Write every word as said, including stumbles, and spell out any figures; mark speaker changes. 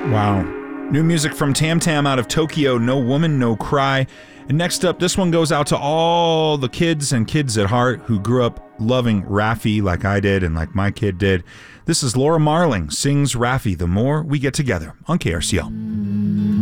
Speaker 1: Wow. New music from Tam Tam out of Tokyo, No Woman, No Cry. And next up, this one goes out to all the kids and kids at heart who grew up loving Raffi like I did and like my kid did. This is Laura Marling sings Raffi, The More We Get Together on K R C L.